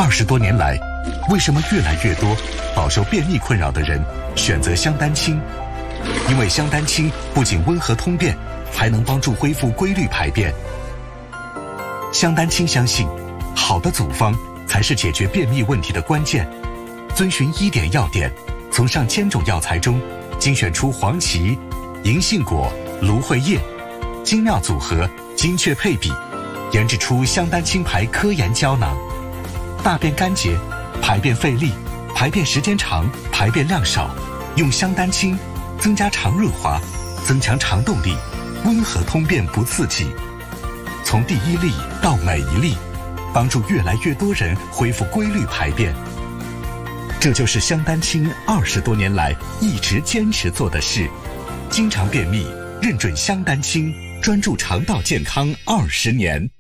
20多年来，为什么越来越多饱受便秘困扰的人选择香丹清？因为香丹清不仅温和通便，还能帮助恢复规律排便。香丹清相信，好的组方才是解决便秘问题的关键。遵循1点要点，从上千种药材中精选出黄芪、银杏果、芦荟叶，精妙组合，精确配比，研制出香丹清牌科研胶囊。大便干结、排便费力、排便时间长、排便量少，用香丹清增加肠润滑，增强肠动力，温和通便不刺激。从第1粒到每一粒，帮助越来越多人恢复规律排便。这就是香丹清20多年来一直坚持做的事。经常便秘，认准香丹清，专注肠道健康20年。